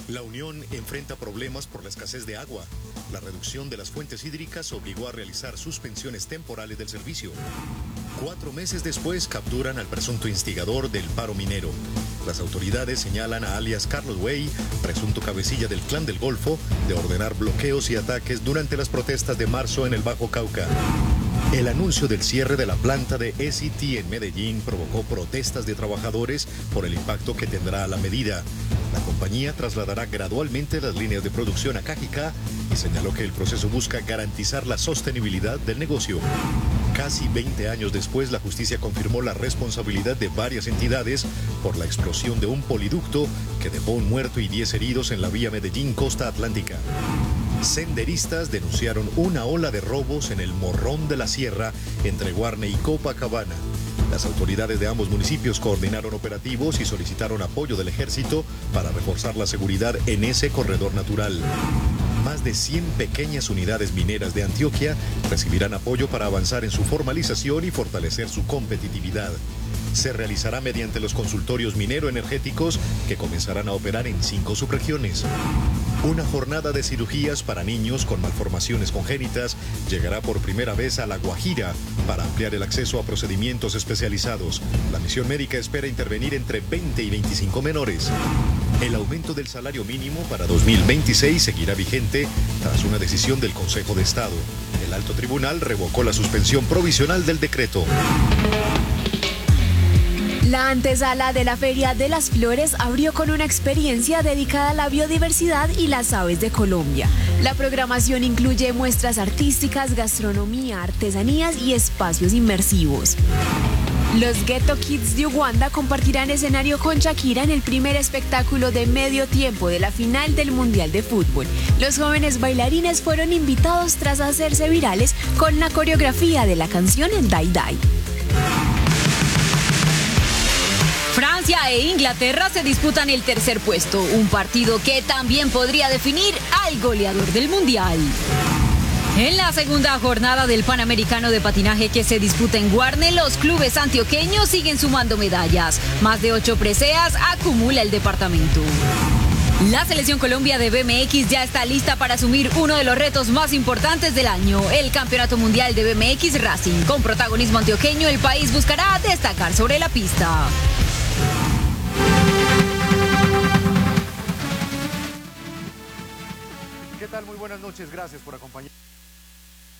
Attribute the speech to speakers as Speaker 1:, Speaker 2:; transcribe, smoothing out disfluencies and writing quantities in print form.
Speaker 1: La Unión enfrenta problemas por la escasez de agua. La reducción de las fuentes hídricas obligó a realizar suspensiones temporales del servicio. 4 meses después capturan al presunto instigador del paro minero. Las autoridades señalan a alias Carlos Wey, presunto cabecilla del Clan del Golfo, de ordenar bloqueos y ataques durante las protestas de marzo en el Bajo Cauca. El anuncio del cierre de la planta de SCT en Medellín provocó protestas de trabajadores por el impacto que tendrá la medida. La compañía trasladará gradualmente las líneas de producción a Cajicá y señaló que el proceso busca garantizar la sostenibilidad del negocio. Casi 20 años después, la justicia confirmó la responsabilidad de varias entidades por la explosión de un poliducto que dejó un muerto y 10 heridos en la vía Medellín-Costa Atlántica. Senderistas denunciaron una ola de robos en el Morrón de la Sierra entre Guarne y Copacabana. Las autoridades de ambos municipios coordinaron operativos y solicitaron apoyo del ejército para reforzar la seguridad en ese corredor natural. Más de 100 pequeñas unidades mineras de Antioquia recibirán apoyo para avanzar en su formalización y fortalecer su competitividad. Se realizará mediante los consultorios minero-energéticos que comenzarán a operar en 5 subregiones. Una jornada de cirugías para niños con malformaciones congénitas llegará por primera vez a La Guajira para ampliar el acceso a procedimientos especializados. La misión médica espera intervenir entre 20 y 25 menores. El aumento del salario mínimo para 2026 seguirá vigente tras una decisión del Consejo de Estado. El alto tribunal revocó la suspensión provisional del decreto.
Speaker 2: La antesala de la Feria de las Flores abrió con una experiencia dedicada a la biodiversidad y las aves de Colombia. La programación incluye muestras artísticas, gastronomía, artesanías y espacios inmersivos. Los Ghetto Kids de Uganda compartirán escenario con Shakira en el primer espectáculo de medio tiempo de la final del Mundial de Fútbol. Los jóvenes bailarines fueron invitados tras hacerse virales con la coreografía de la canción en Die Die.
Speaker 3: Francia e Inglaterra se disputan el tercer puesto, un partido que también podría definir al goleador del Mundial. En la segunda jornada del Panamericano de Patinaje que se disputa en Guarne, los clubes antioqueños siguen sumando medallas. Más de 8 preseas acumula el departamento. La Selección Colombia de BMX ya está lista para asumir uno de los retos más importantes del año, el Campeonato Mundial de BMX Racing. Con protagonismo antioqueño, el país buscará destacar sobre la pista.
Speaker 4: ¿Qué tal? Muy buenas noches, gracias por acompañarnos.